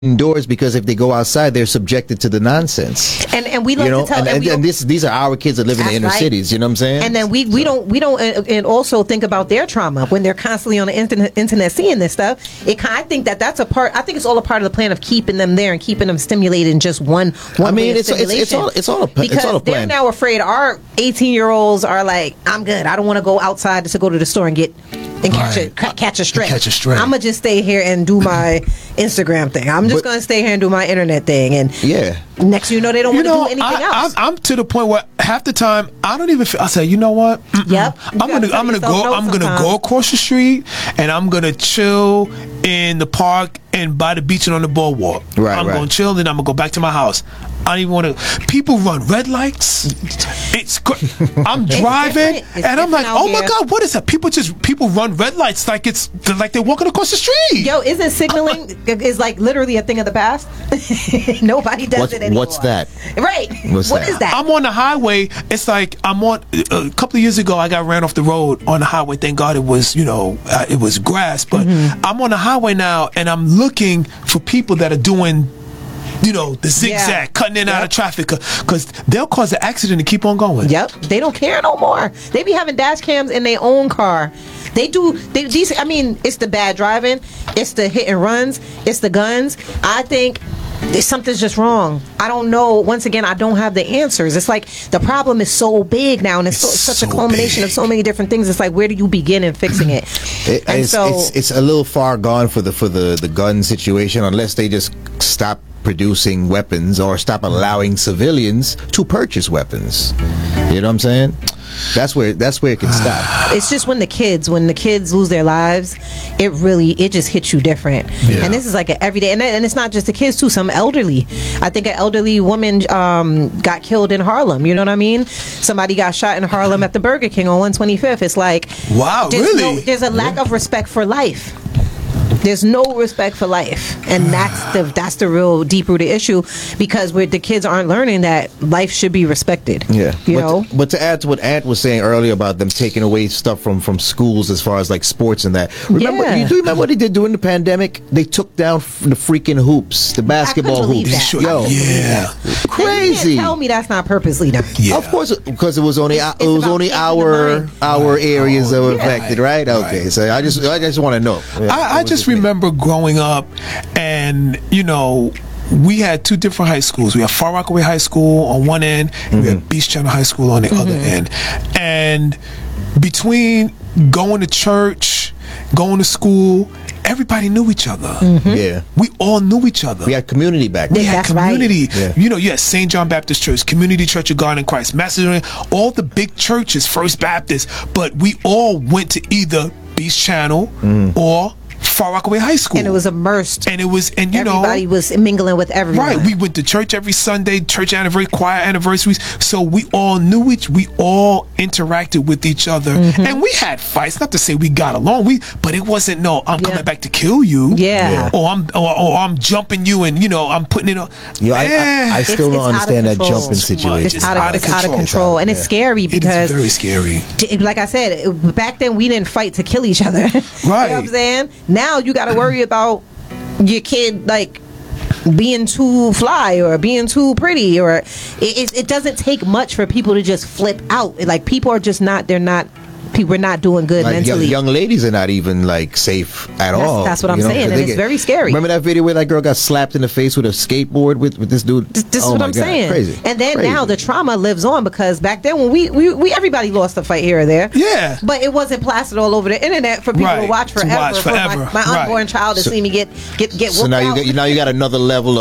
indoors because if they go outside, they're subjected to the nonsense. And we like to tell, and these are our kids that live in the inner cities. You know what I'm saying? And then we don't and also think about their trauma when they're constantly on the internet seeing this stuff. I think that's a part. I think it's all a part of the plan of keeping them there and keeping them stimulated in just one. I mean, it's all a plan. They're now afraid. Our 18-year-olds are like, I'm good. I don't want to go outside to go to the store and catch a stray. I'm gonna just stay here and do my Instagram thing. I'm just gonna stay here and do my internet thing. And next thing you know, they don't want to do anything else. I'm to the point where half the time I don't even feel. I say, you know what? Yep. I'm gonna go across the street and I'm gonna chill in the park and by the beach and on the boardwalk. I'm gonna chill, then I'm gonna go back to my house. I don't even want to. People run red lights. I'm driving and I'm like, oh my God, what is that? People run red lights like they're walking across the street. Yo, isn't signaling is like literally a thing of the past? Nobody does it anymore. What's that? Right. What is that? I'm on the highway. It's like I'm on. A couple of years ago, I got ran off the road on the highway. Thank God it was it was grass. But I'm on the highway now, and I'm looking for people that are doing the zigzag, cutting in and out of traffic, because they'll cause an accident and keep on going. Yep, they don't care no more. They be having dash cams in their own car. They do. I mean, it's the bad driving, it's the hit and runs, it's the guns. I think something's just wrong. I don't know. Once again, I don't have the answers. It's like the problem is so big now, and it's such a culmination of so many different things. It's like, where do you begin in fixing it? It's a little far gone for the gun situation, unless they just stop producing weapons or stop allowing civilians to purchase weapons. You know what I'm saying? That's where it can stop. It's just when the kids lose their lives, it just hits you different. Yeah. And this is like an everyday, and it's not just the kids too. Some elderly. I think an elderly woman got killed in Harlem. You know what I mean? Somebody got shot in Harlem at the Burger King on 125th. It's like, wow, really? There's a lack of respect for life. There's no respect for life, and that's the real deep-rooted issue, because the kids aren't learning that life should be respected. Yeah, but to add to what Ant was saying earlier about them taking away stuff from schools as far as like sports and that. Remember, you remember what they did during the pandemic? They took down the freaking hoops, the basketball hoops. Yo, crazy. You can't tell me that's not purposely done. Yeah. Of course, because it was only our areas that were affected, right? Okay, so I just want to know. I just remember growing up, and we had two different high schools. We had Far Rockaway High School on one end, and we had Beach Channel High School on the other end. And between going to church, going to school, everybody knew each other. Yeah, we all knew each other. We had community back then. We had community. Right. You had St. John Baptist Church, Community Church of God in Christ, Macedonia, all the big churches, First Baptist. But we all went to either Beach Channel or Far Rockaway High School, and it was immersed, and everybody was mingling with everyone. Right, we went to church every Sunday, church anniversary, choir anniversaries. So we all knew we all interacted with each other, and we had fights. Not to say we got along, but it wasn't I'm coming back to kill you, or I'm jumping you, and I'm putting it on. I still don't understand that jumping situation. It's out of control, and it's scary because it's very scary. Like I said, back then we didn't fight to kill each other. Right, you know what I'm saying? Now you got to worry about your kid being too fly or being too pretty, or it doesn't take much for people to just flip out. Like, people are just not. People are not doing good mentally. Young ladies are not even safe at all. That's what I'm saying, and it's very scary. Remember that video where that girl got slapped in the face with a skateboard with this dude? This is what I'm saying. Crazy. And then now the trauma lives on, because back then when we everybody lost a fight here or there. Yeah. But it wasn't plastered all over the internet for people to watch forever. For my unborn child to see me get whooped so now you got another level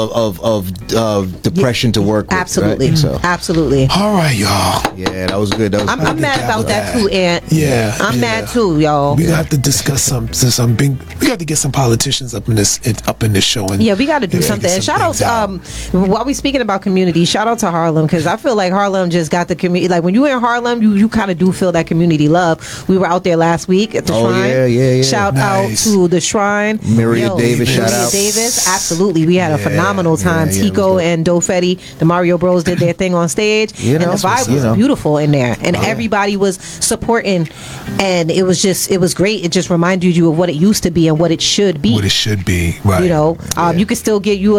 of depression to work with. Absolutely. Right? So. Absolutely. All right, y'all. Yeah, that was good. I'm mad about that too, Aunt. Yeah, I'm mad too, y'all. We have to discuss we got to get some politicians up in this show. And we got to do something. And shout out, while we speaking about community, shout out to Harlem, because I feel like Harlem just got the community. Like, when you in Harlem, you kind of do feel that community love. We were out there last week at the Shrine. Yeah. Shout out to the Shrine. Maria Davis, shout out. Davis, absolutely. We had a phenomenal time. Tico and Dofetti, the Mario Bros, did their thing on stage, and the vibe was beautiful in there, and everybody was supporting and it was great. It just reminded you of what it used to be and what it should be. What it should be, right? You know, you could still get you